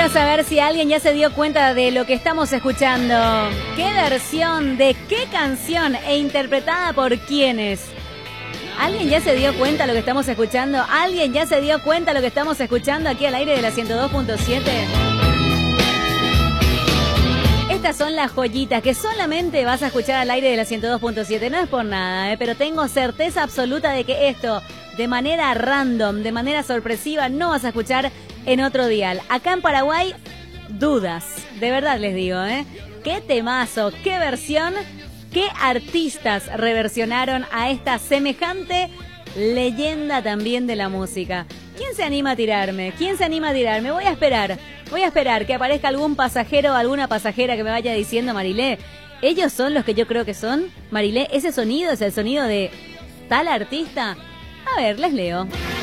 Quiero saber si alguien ya se dio cuenta de lo que estamos escuchando. ¿Qué versión de qué canción e interpretada por quiénes? ¿Alguien ya se dio cuenta de lo que estamos escuchando? ¿Alguien ya se dio cuenta de lo que estamos escuchando aquí al aire de la 102.7? Estas son las joyitas que solamente vas a escuchar al aire de la 102.7. No es por nada, pero tengo certeza absoluta de que esto, de manera random, de manera sorpresiva, no vas a escuchar en otro dial. Acá en Paraguay, dudas. De verdad les digo, qué temazo, qué versión, qué artistas reversionaron a esta semejante leyenda también de la música. ¿Quién se anima a tirarme? ¿Quién se anima a tirarme? Voy a esperar que aparezca algún pasajero o alguna pasajera que me vaya diciendo, Marilé, ¿ellos son los que yo creo que son? Marilé, ¿ese sonido es el sonido de tal artista? A ver, les leo.